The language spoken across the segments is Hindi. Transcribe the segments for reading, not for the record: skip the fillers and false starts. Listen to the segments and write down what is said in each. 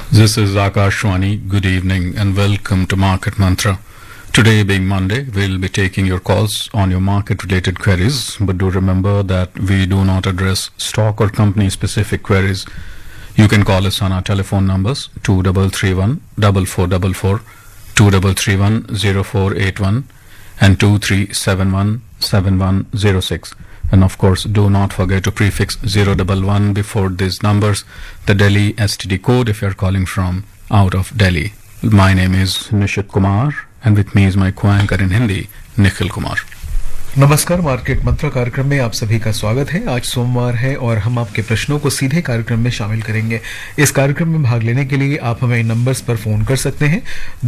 This is Akashwani. Good evening and welcome to Market Mantra. Today being Monday, we'll be taking your calls on your market-related queries, but do remember that we do not address stock or company-specific queries. You can call us on our telephone numbers 2331 4444, 2331 0481 and 2371 7106. And of course, do not forget to prefix 011 before these numbers, the Delhi STD code if you're calling from out of Delhi. My name is Nishit Kumar and with me is my co-anchor in Hindi, Nikhil Kumar. नमस्कार, मार्केट मंत्र कार्यक्रम में आप सभी का स्वागत है। आज सोमवार है और हम आपके प्रश्नों को सीधे कार्यक्रम में शामिल करेंगे। इस कार्यक्रम में भाग लेने के लिए आप हमें नंबर्स पर फोन कर सकते हैं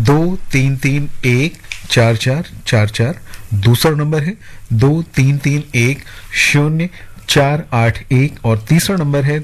23314444। दूसरा नंबर है 23310481 और तीसरा नंबर है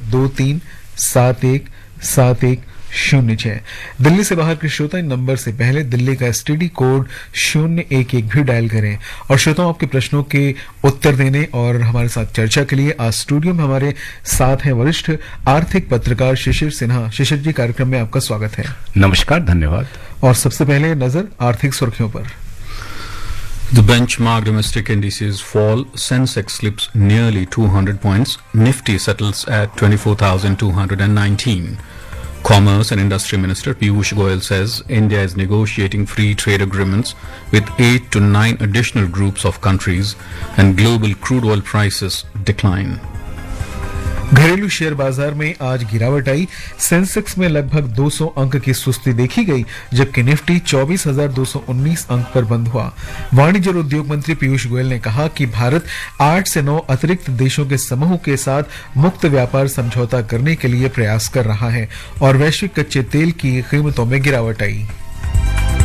23717106। दिल्ली से बाहर के श्रोता इन नंबर से पहले दिल्ली का एसटीडी कोड 011 भी डायल करें। और श्रोताओं, आपके प्रश्नों के उत्तर देने और हमारे साथ चर्चा के लिए आज स्टूडियो में हमारे साथ हैं वरिष्ठ आर्थिक पत्रकार शिशिर सिन्हा। शिशिर जी, कार्यक्रम में आपका स्वागत है। नमस्कार, धन्यवाद। और सबसे पहले नजर आर्थिक सुर्खियों पर। The benchmark domestic indices fall. Sensex slips nearly 200 points. Nifty settles at 24,219. Commerce and Industry Minister Piyush Goyal says India is negotiating free trade agreements with 8 to 9 additional groups of countries and global crude oil prices decline. घरेलू शेयर बाजार में आज गिरावट आई। सेंसेक्स में लगभग 200 अंक की सुस्ती देखी गई, जबकि निफ्टी 24,219 अंक पर बंद हुआ। वाणिज्य और उद्योग मंत्री पीयूष गोयल ने कहा कि भारत 8 से 9 अतिरिक्त देशों के समूह के साथ मुक्त व्यापार समझौता करने के लिए प्रयास कर रहा है और वैश्विक कच्चे तेल की कीमतों में गिरावट आई।